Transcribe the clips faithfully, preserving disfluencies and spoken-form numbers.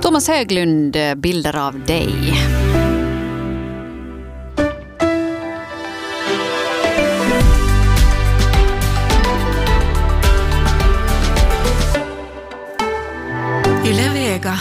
Thomas Höglund, bilder av dig. Yle Vega.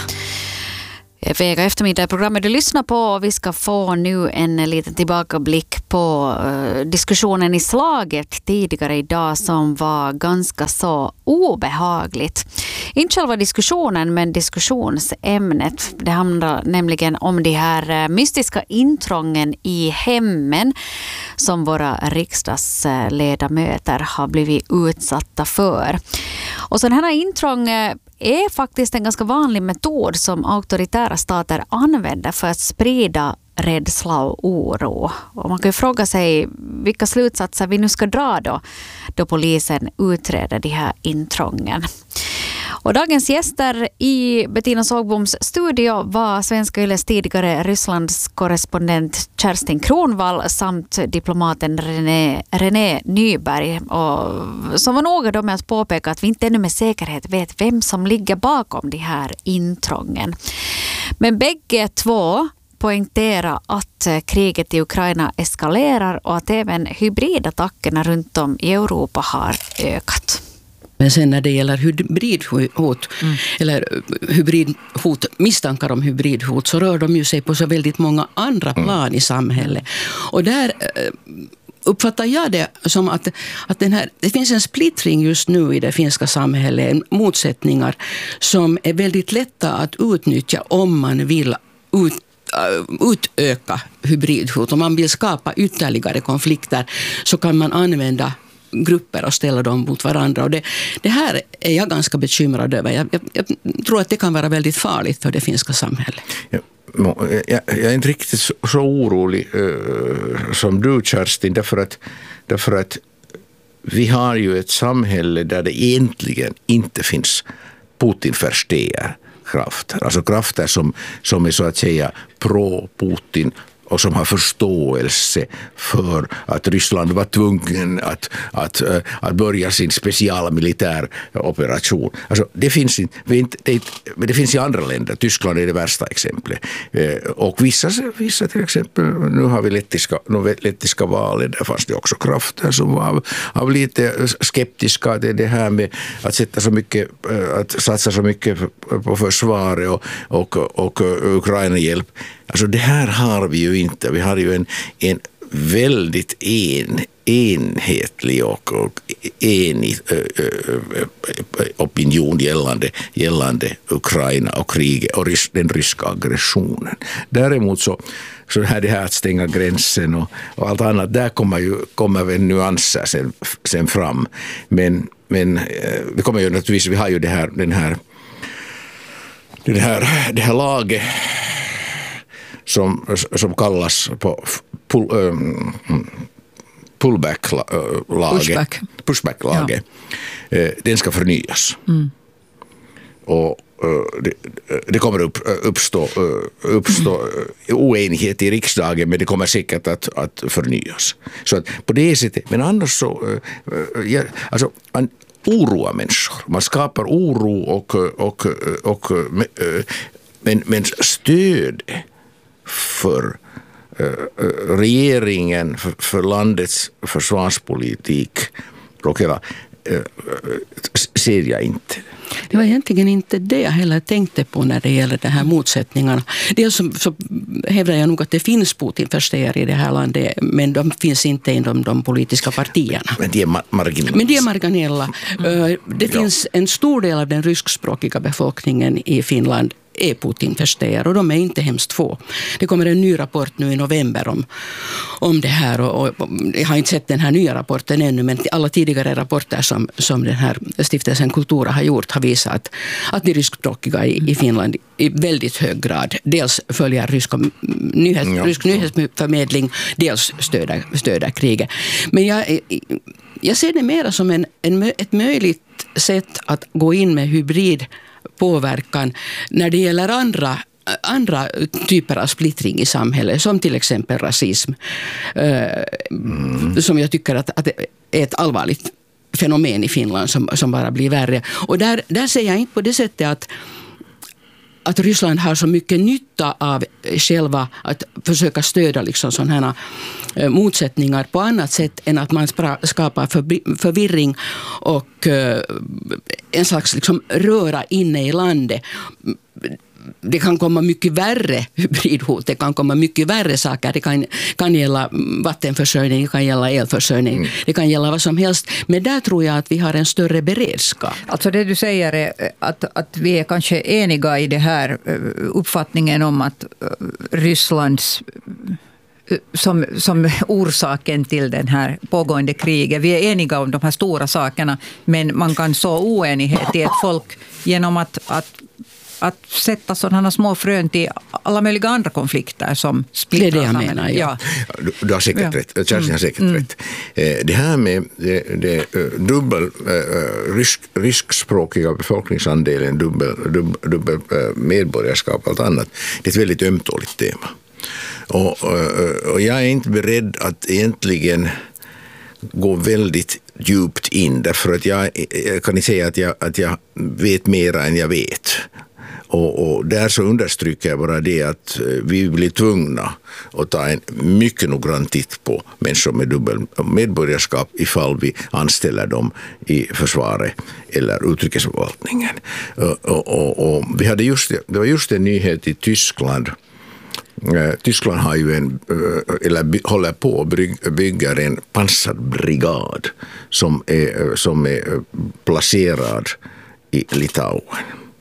Vega eftermiddag programmet du lyssnar på. Vi ska få nu en liten tillbakablick på uh, diskussionen i slaget tidigare idag som var ganska så obehagligt. Inte själva diskussionen men diskussionsämnet. Det handlar nämligen om de här mystiska intrången i hemmen som våra riksdagsledamöter har blivit utsatta för. Och sådana här intrång är faktiskt en ganska vanlig metod som auktoritära stater använder för att sprida rädsla och oro. Och man kan ju fråga sig vilka slutsatser vi nu ska dra då, då polisen utreder de här intrången. Och dagens gäster i Bettina Sågboms studio var Svenska Yles tidigare Rysslands korrespondent Kerstin Kronvall samt diplomaten René, René Nyberg. Och som var några då med att påpeka att vi inte ännu med säkerhet vet vem som ligger bakom de här intrången. Men bägge två poängtera att kriget i Ukraina eskalerar och att även hybridattackerna runt om i Europa har ökat. Men sen när det gäller hybridhot mm. eller hybridhot, misstankar om hybridhot, så rör de ju sig på så väldigt många andra plan mm. i samhället. Och där uppfattar jag det som att, att den här, det finns en splittring just nu i det finska samhället, motsättningar som är väldigt lätta att utnyttja om man vill ut utöka hybridhot. Om man vill skapa ytterligare konflikter så kan man använda grupper och ställa dem mot varandra. Och det, det här är jag ganska bekymrad över. Jag, jag, jag tror att det kan vara väldigt farligt för det finska samhället. Ja, jag, jag är inte riktigt så, så orolig uh, som du, Kerstin, därför att, därför att vi har ju ett samhälle där det egentligen inte finns Putin-försteer krafter. Alltså krafter som, som är så att säga pro-Putin och som har förståelse för att Ryssland var tvungen att, att, att börja sin specialmilitär operation. Alltså, det, finns inte, det, det finns i andra länder. Tyskland är det värsta exemplet. Och vissa, vissa till exempel, nu har vi lettiska, lettiska valet, där fanns det också krafter som var av, av lite skeptiska. Det, det här med att, sätta så mycket, att satsa så mycket på försvaret och, och, och, och Ukraina-hjälp. Alltså det här har vi ju inte. Vi har ju en, en väldigt en, enhetlig och, och enig ö, ö, ö, opinion gällande, gällande Ukraina och kriget och rys, den ryska aggressionen. Däremot så, så här det här att stänga gränsen och, och allt annat, där kommer ju kommer väl nyanser sen, sen fram. Men, men vi kommer ju naturligtvis, vi har ju det här, den här, det här, det här laget Som, som kallas på pull, um, pullback-laget. Pushback. Pushback-laget. Ja. Den ska förnyas. Mm. Och uh, det, det kommer upp, uppstå, uh, uppstå mm. oenighet i riksdagen, men det kommer säkert att, att förnyas. Så att på det sättet, men annars så uh, ja, alltså, man oroar människor. Man skapar oro och, och, och, och men, men stöd för uh, regeringen, för, för landets försvarspolitik och hela, uh, ser jag inte. Det var egentligen inte det jag heller tänkte på när det gäller de här motsättningarna. Dels så, så hävdar jag nog att det finns Putin-försteer i det här landet, men de finns inte inom de politiska partierna. Men de är ma- marginella. Men de är marginella. Mm. Det finns ja. en stor del av den ryskspråkiga befolkningen i Finland är Putin-försteer och de är inte hemskt få. Det kommer en ny rapport nu i november om, om det här och, och jag har inte sett den här nya rapporten ännu, men alla tidigare rapporter som, som den här stiftelsen Kultura har gjort har visat att, att de ryskspråkiga i, i Finland i väldigt hög grad dels följer ryska nyhets, ja. rysk nyhetsförmedling, dels stöder, stöder kriget. Men jag, jag ser det mer som en, en, ett möjligt sätt att gå in med hybrid påverkan när det gäller andra, andra typer av splittring i samhället, som till exempel rasism, eh, mm. som jag tycker att, att är ett allvarligt fenomen i Finland som, som bara blir värre. Och där, där säger jag inte på det sättet att att Ryssland har så mycket nytta av själva att försöka stödja liksom sådana här motsättningar på annat sätt än att man skapar förvirring och en slags liksom röra inne i landet. Det kan komma mycket värre hybridhot, det kan komma mycket värre saker. Det kan, kan gälla vattenförsörjning, det kan gälla elförsörjning, mm. det kan gälla vad som helst. Men där tror jag att vi har en större beredskap. Alltså det du säger är att, att vi är kanske eniga i det här uppfattningen om att Rysslands som, som orsaken till den här pågående kriget. Vi är eniga om de här stora sakerna, men man kan så oenighet i ett folk genom att, att att sätta sådana små frön till alla möjliga andra konflikter som splittrar det är det jag menar, ja. Ja. Du, du har säkert ja. rätt. Kerstin har säkert mm. rätt. Det här med det, det, dubbel, rysk, ryskspråkiga befolkningsandelen, dubbel, dubbel, dubbel medborgarskap och allt annat, det är ett väldigt ömtåligt tema. Och, och jag är inte beredd att egentligen gå väldigt djupt in, därför att jag, jag kan inte säga att jag, att jag vet mer än jag vet. Och, och där så understryker jag bara det att vi blir tvungna att ta en mycket noggrann titt på människor med dubbel medborgarskap ifall vi anställer dem i försvaret eller utrikesförvaltningen. Och, och, och, och vi hade just, det var just en nyhet i Tyskland. Tyskland har ju en, eller håller på att bygga en pansarbrigad som är, som är placerad i Litauen.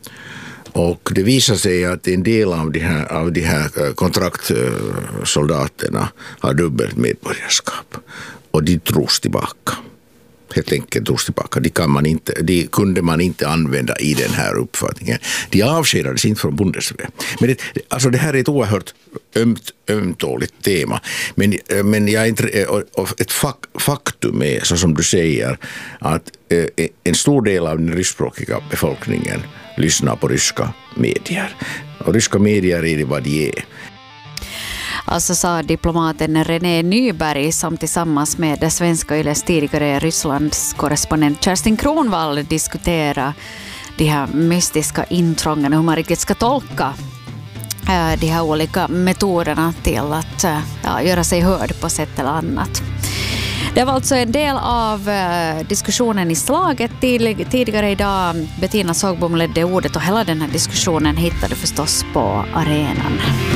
Och det visar sig att en del av de här, av de här kontraktsoldaterna har dubbelt medborgarskap. Och de tros tillbaka. Helt enkelt tros tillbaka. De, kan man inte, de kunde man inte använda i den här uppfattningen. De avskedades inte från Bundeswehr. Men det, alltså det här är ett oerhört ömt, ömtåligt tema. Men, men jag inte, ett faktum är, så som du säger, att en stor del av den ryskspråkiga befolkningen lyssnar på ryska medier. Och ryska medier är det vad de är. Alltså sa diplomaten René Nyberg som tillsammans med det svenska Yles tidigare Rysslands korrespondent Kerstin Kronvall diskuterar de här mystiska intrången och hur man riktigt ska tolka de här olika metoderna till att ja, göra sig hörd på sätt eller annat. Det var alltså en del av diskussionen i slaget tidigare idag. Bettina Sågbom ledde ordet och hela den här diskussionen hittade förstås på arenan.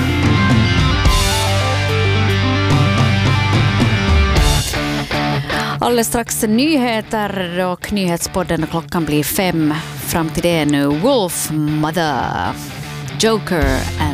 Alldeles strax nyheter och nyhetspodden och klockan blir fem. Fram till det nu Wolf Mother, Joker and